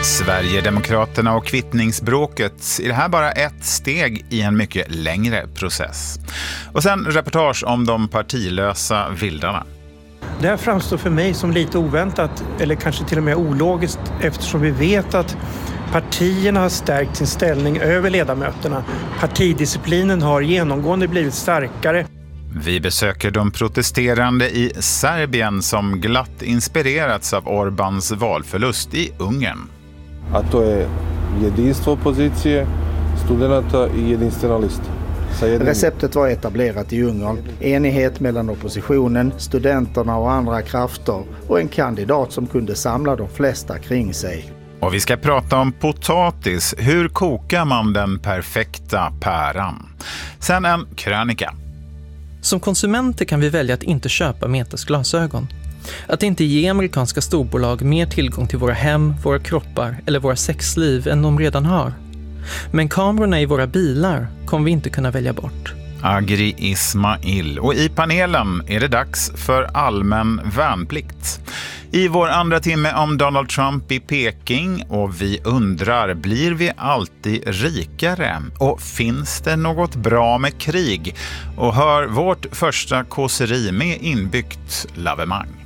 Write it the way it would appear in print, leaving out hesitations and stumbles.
Sverigedemokraterna och kvittningsbråket är det här bara ett steg i en mycket längre process. Och sen reportage om de partilösa vildarna. Det här framstår för mig som lite oväntat eller kanske till och med ologiskt eftersom vi vet att partierna har stärkt sin ställning över ledamöterna. Partidisciplinen har genomgående blivit starkare. Vi besöker de protesterande i Serbien som glatt inspirerats av Orbáns valförlust i Ungern. A to je jedinstvo opozicije, studenta i jedinstvena lista. Receptet var etablerat i Ungern. Enighet mellan oppositionen, studenterna och andra krafter och en kandidat som kunde samla de flesta kring sig. Och vi ska prata om potatis. Hur kokar man den perfekta päran? Sen en krönika. Som konsumenter kan vi välja att inte köpa Metas glasögon. Att inte ge amerikanska storbolag mer tillgång till våra hem, våra kroppar eller våra sexliv än de redan har. Men kamerorna i våra bilar kommer vi inte kunna välja bort. Agri Ismail. Och i panelen är det dags för allmän värnplikt. I vår andra timme om Donald Trump i Peking och vi undrar, blir vi alltid rikare? Och finns det något bra med krig? Och hör vårt första kåseri med inbyggt lavemang.